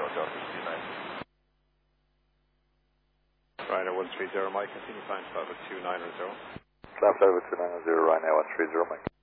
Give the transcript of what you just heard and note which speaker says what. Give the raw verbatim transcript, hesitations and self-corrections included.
Speaker 1: Delta three nine. Ryanair one three zero, Mike, continue flying to Alpha two nine zero.
Speaker 2: Flight Alpha two nine zero, Ryanair one three zero, Mike.